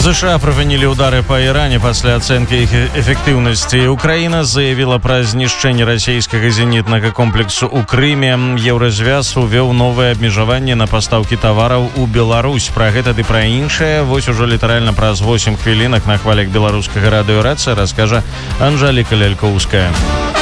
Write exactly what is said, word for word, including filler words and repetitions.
США прыпынілі ўдары па Іране пасля ацэнкі іх эфектыўнасці. Украіна заявіла пра знішчэнне расійскага зенітнага комплексу ў Крыме. Еўразвяз увёў новыя абмежаванні на пастаўкі тавараў у Беларусь. Пра гэта ды пра іншае вось ужо літаральна праз восем хвілінак на хвалях беларускага радыё «Рацыя» раскажа Анжэліка Лялькоўская.